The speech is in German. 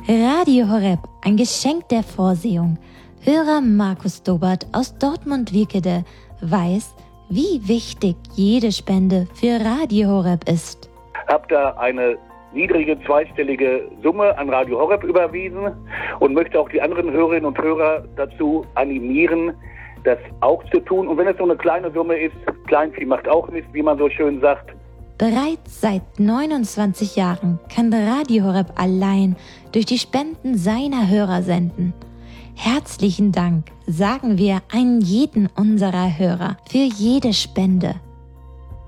Radio Horeb, ein Geschenk der Vorsehung. Hörer Markus Dobert aus Dortmund-Wickede weiß, wie wichtig jede Spende für Radio Horeb ist. Hab da eine niedrige zweistellige Summe an Radio Horeb überwiesen und möchte auch die anderen Hörerinnen und Hörer dazu animieren, das auch zu tun. Und wenn es so eine kleine Summe ist, Kleinvieh macht auch Mist, wie man so schön sagt. Bereits seit 29 Jahren kann Radio Horeb allein durch die Spenden seiner Hörer senden. Herzlichen Dank sagen wir an jeden unserer Hörer für jede Spende.